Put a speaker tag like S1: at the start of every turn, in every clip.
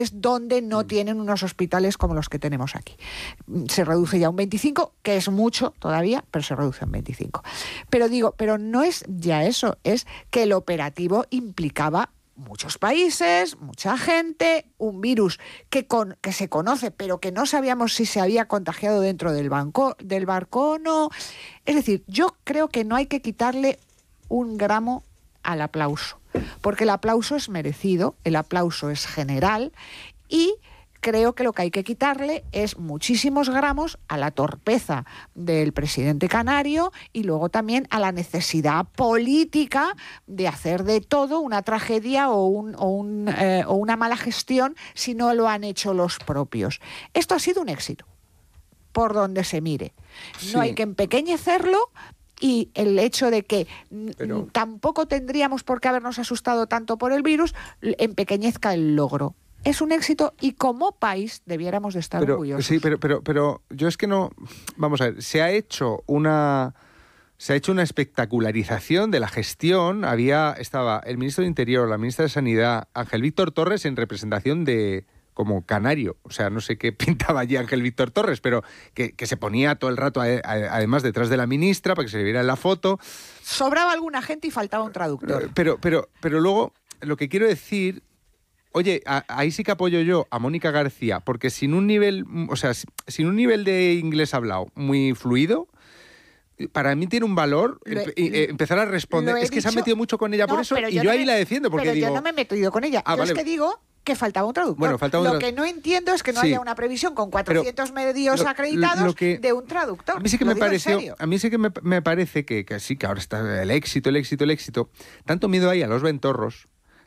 S1: donde no tienen unos hospitales como los que tenemos aquí. Se reduce ya un 25, que es mucho todavía, pero se reduce un 25. Pero no es ya eso, es que el operativo implicaba muchos países, mucha gente, un virus que se conoce, pero que no sabíamos si se había contagiado dentro del barco o no. Es decir, yo creo que no hay que quitarle un gramo al aplauso, porque el aplauso es merecido, el aplauso es general, y creo que lo que hay que quitarle es muchísimos gramos a la torpeza del presidente canario y luego también a la necesidad política de hacer de todo una tragedia o una mala gestión si no lo han hecho los propios. Esto ha sido un éxito, por donde se mire.
S2: Sí.
S1: No hay que empequeñecerlo. Y el hecho de que tampoco tendríamos por qué habernos asustado tanto por el virus empequeñezca el logro. Es un éxito y como país debiéramos de estar orgullosos.
S2: Sí, pero yo es que no... Vamos a ver, se ha hecho una espectacularización de la gestión. Estaba el ministro de Interior, la ministra de Sanidad, Ángel Víctor Torres, en representación de... como canario, o sea, no sé qué pintaba allí Ángel Víctor Torres, pero que se ponía todo el rato, además, detrás de la ministra para que se le viera en la foto.
S1: Sobraba alguna gente y faltaba un traductor.
S2: Pero luego, lo que quiero decir, oye, ahí sí que apoyo yo a Mónica García, porque sin un nivel de inglés hablado muy fluido, para mí tiene un valor empezar a responder. Es que se ha metido mucho con ella por eso, y yo ahí la defiendo, porque
S1: yo no me he metido con ella.
S2: Vale.
S1: Es que digo que faltaba un traductor.
S2: Bueno,
S1: lo que no entiendo es que no haya una previsión con 400 medios acreditados de un traductor.
S2: A mí sí que me parece que sí, que ahora está el éxito. Tanto miedo hay a los ventorros,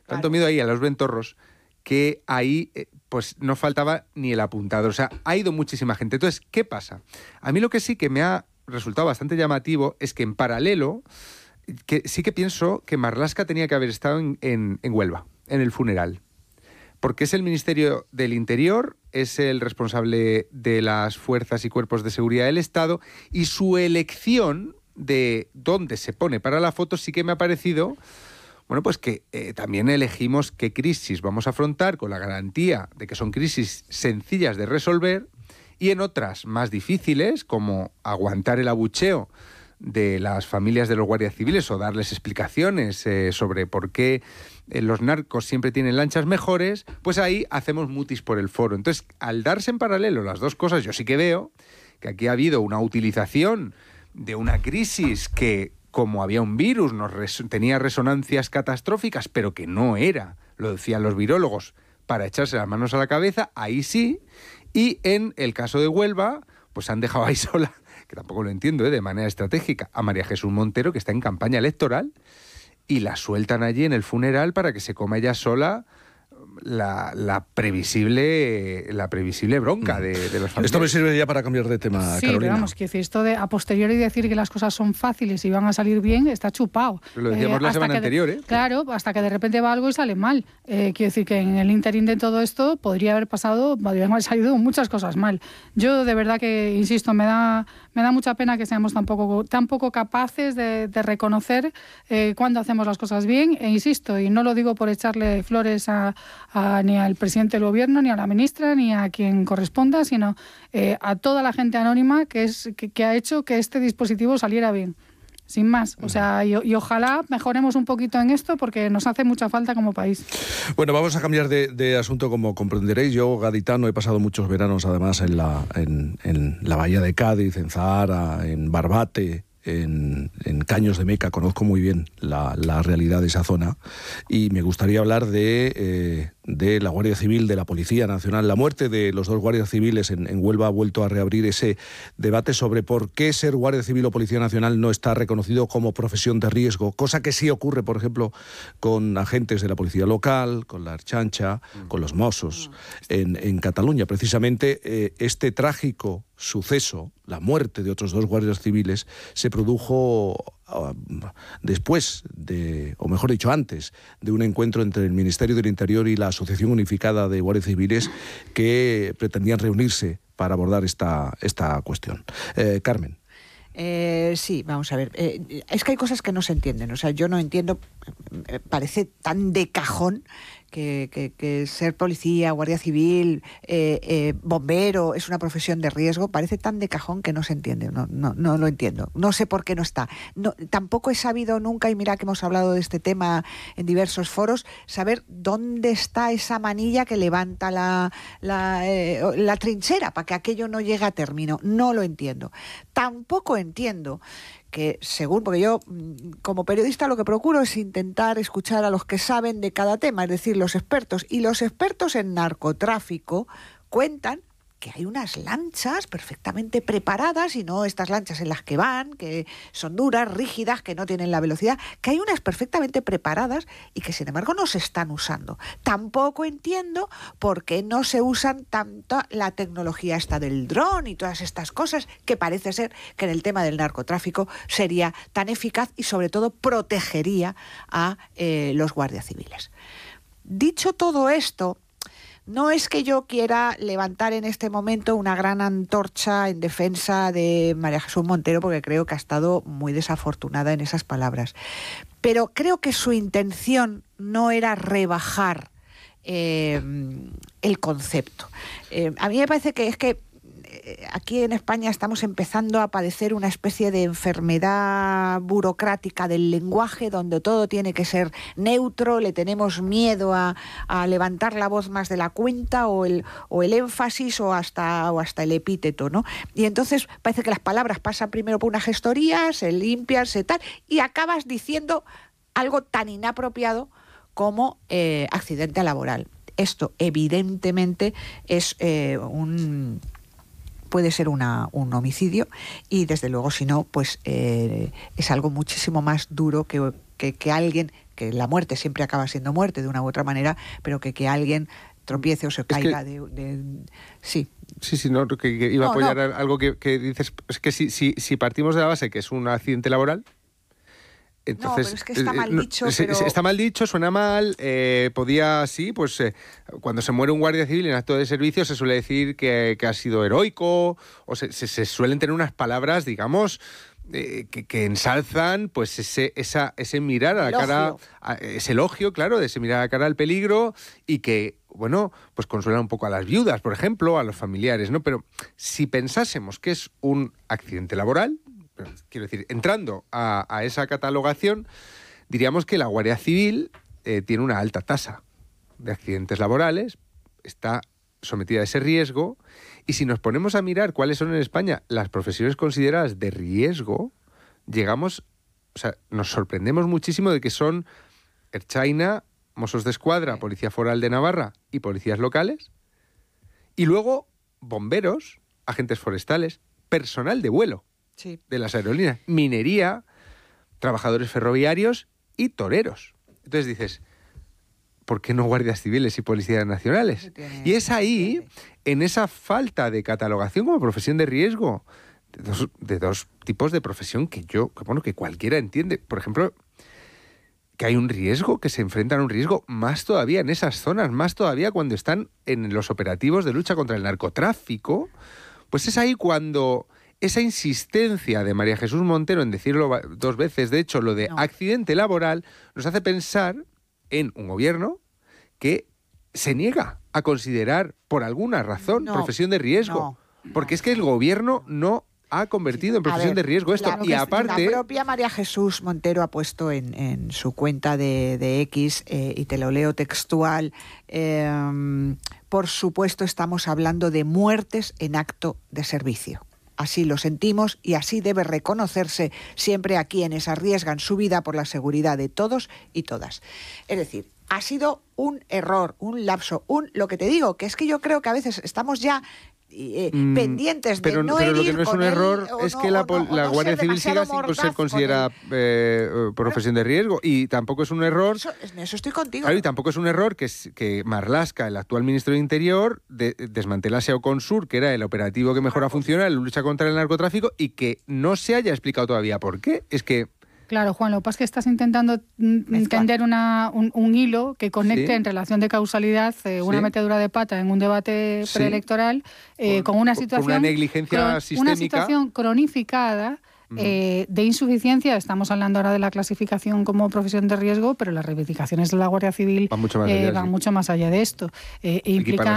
S2: que ahí pues no faltaba ni el apuntador. O sea, ha ido muchísima gente. Entonces, ¿qué pasa? A mí lo que sí que me ha resultado bastante llamativo es que en paralelo, que sí que pienso que Marlaska tenía que haber estado en Huelva, en el funeral. Porque es el Ministerio del Interior, es el responsable de las fuerzas y cuerpos de seguridad del Estado, y su elección de dónde se pone para la foto sí que me ha parecido, bueno, pues que también elegimos qué crisis vamos a afrontar con la garantía de que son crisis sencillas de resolver, y en otras más difíciles, como aguantar el abucheo de las familias de los guardias civiles o darles explicaciones sobre por qué los narcos siempre tienen lanchas mejores, pues ahí hacemos mutis por el foro. Entonces, al darse en paralelo las dos cosas, yo sí que veo que aquí ha habido una utilización de una crisis que, como había un virus, tenía resonancias catastróficas, pero que no era, lo decían los virólogos, para echarse las manos a la cabeza, ahí sí. Y en el caso de Huelva, pues han dejado ahí sola, que tampoco lo entiendo, de manera estratégica, a María Jesús Montero, que está en campaña electoral, y la sueltan allí en el funeral para que se coma ella sola la previsible bronca de los familiares.
S3: Esto me sirve ya para cambiar de tema,
S4: sí,
S3: Carolina.
S4: Pero vamos, que esto de a posteriori decir que las cosas son fáciles y van a salir bien, está chupado.
S2: Lo decíamos la semana anterior, ¿eh?
S4: Claro, hasta que de repente va algo y sale mal. Quiero decir que en el ínterin de todo esto podrían haber salido muchas cosas mal. Yo de verdad que, insisto, me da mucha pena que seamos tan poco capaces de reconocer cuando hacemos las cosas bien, e insisto, y no lo digo por echarle flores ni al presidente del gobierno, ni a la ministra, ni a quien corresponda, sino a toda la gente anónima que ha hecho que este dispositivo saliera bien. Sin más. O sea, y ojalá mejoremos un poquito en esto porque nos hace mucha falta como país.
S3: Bueno, vamos a cambiar de asunto, como comprenderéis. Yo, gaditano, he pasado muchos veranos además en la bahía de Cádiz, en Zahara, en Barbate, en Caños de Meca. Conozco muy bien la realidad de esa zona y me gustaría hablar de la Guardia Civil, de la Policía Nacional. La muerte de los dos guardias civiles en Huelva ha vuelto a reabrir ese debate sobre por qué ser Guardia Civil o Policía Nacional no está reconocido como profesión de riesgo, cosa que sí ocurre, por ejemplo, con agentes de la Policía Local, con la Ertzaintza, con los Mossos en Cataluña. Precisamente este trágico suceso, la muerte de otros dos guardias civiles, se produjo después o mejor dicho, antes de un encuentro entre el Ministerio del Interior y la Asociación Unificada de Guardias Civiles que pretendían reunirse para abordar esta cuestión. Carmen.
S1: Sí, vamos a ver. Es que hay cosas que no se entienden. O sea, yo no entiendo, parece tan de cajón que ser policía, guardia civil, bombero es una profesión de riesgo, parece tan de cajón que no se entiende. No lo entiendo. No sé por qué no está. Tampoco he sabido nunca, y mira que hemos hablado de este tema en diversos foros, saber dónde está esa manilla que levanta la trinchera para que aquello no llegue a término. No lo entiendo. Tampoco entiendo que porque yo como periodista lo que procuro es intentar escuchar a los que saben de cada tema, es decir, los expertos. Y los expertos en narcotráfico cuentan que hay unas lanchas perfectamente preparadas, y no estas lanchas en las que van, que son duras, rígidas, que no tienen la velocidad, que hay unas perfectamente preparadas y que sin embargo no se están usando. Tampoco entiendo por qué no se usan tanto la tecnología esta del dron y todas estas cosas, que parece ser que en el tema del narcotráfico sería tan eficaz y sobre todo protegería a los guardias civiles. Dicho todo esto, no es que yo quiera levantar en este momento una gran antorcha en defensa de María Jesús Montero, porque creo que ha estado muy desafortunada en esas palabras. Pero creo que su intención no era rebajar el concepto. A mí me parece que es que aquí en España estamos empezando a padecer una especie de enfermedad burocrática del lenguaje, donde todo tiene que ser neutro, le tenemos miedo a levantar la voz más de la cuenta, o el énfasis, o hasta el epíteto, ¿no? Y entonces parece que las palabras pasan primero por una gestoría, se limpian, se tal, y acabas diciendo algo tan inapropiado como accidente laboral. Esto evidentemente es puede ser un homicidio, y desde luego si no, pues es algo muchísimo más duro que alguien, que la muerte siempre acaba siendo muerte de una u otra manera, pero que alguien tropiece o se caiga sí.
S2: Sí, no, que iba a apoyar algo que dices. Es que si partimos de la base que es un accidente laboral, entonces,
S1: pero es que está mal dicho.
S2: Está mal dicho, suena mal. Cuando se muere un guardia civil en acto de servicio se suele decir que ha sido heroico, o se suelen tener unas palabras, digamos, que ensalzan pues ese mirar a la cara, ese elogio, claro, de ese mirar a la cara al peligro, y que, bueno, pues consuela un poco a las viudas, por ejemplo, a los familiares, ¿no? Pero si pensásemos que es un accidente laboral, quiero decir, entrando a esa catalogación, diríamos que la Guardia Civil tiene una alta tasa de accidentes laborales, está sometida a ese riesgo, y si nos ponemos a mirar cuáles son en España las profesiones consideradas de riesgo, nos sorprendemos muchísimo de que son Ertzaina, Mossos d'Esquadra, Policía Foral de Navarra y policías locales, y luego bomberos, agentes forestales, personal de vuelo. Sí. De las aerolíneas, minería, trabajadores ferroviarios y toreros. Entonces dices, ¿por qué no guardias civiles y policías nacionales? Y es ahí, en esa falta de catalogación como profesión de riesgo, de dos tipos de profesión que cualquiera entiende. Por ejemplo, que hay un riesgo, que se enfrentan a un riesgo más todavía en esas zonas, más todavía cuando están en los operativos de lucha contra el narcotráfico. Pues es ahí cuando esa insistencia de María Jesús Montero en decirlo dos veces, de hecho, lo de accidente laboral, nos hace pensar en un gobierno que se niega a considerar, por alguna razón, profesión de riesgo. Porque es que el gobierno no ha convertido en profesión de riesgo esto.
S1: Claro, y aparte, la propia María Jesús Montero ha puesto en su cuenta de X, y te lo leo textual, por supuesto estamos hablando de muertes en acto de servicio. Así lo sentimos y así debe reconocerse siempre a quienes arriesgan su vida por la seguridad de todos y todas. Es decir, ha sido un error, un lapso, lo que te digo, que es que yo creo que a veces estamos ya pendientes de no herir.
S2: Pero lo que no es un error es que la Guardia Civil siga sin ser considerada profesión de riesgo, y tampoco es un error.
S1: Eso estoy contigo.
S2: Claro, y tampoco es un error que Marlaska, el actual ministro de Interior, desmantelase a Oconsur, que era el operativo que mejor ha funcionado en la lucha contra el narcotráfico, y que no se haya explicado todavía por qué. Es que
S4: Claro, Juan, lo que pasa es que estás intentando entender un hilo que conecte en relación de causalidad una metedura de pata en un debate preelectoral con una situación,
S2: una negligencia sistémica,
S4: una situación cronificada De insuficiencia, estamos hablando ahora de la clasificación como profesión de riesgo, pero las reivindicaciones de la Guardia Civil
S2: van mucho más allá,
S4: van mucho más allá de esto. Implican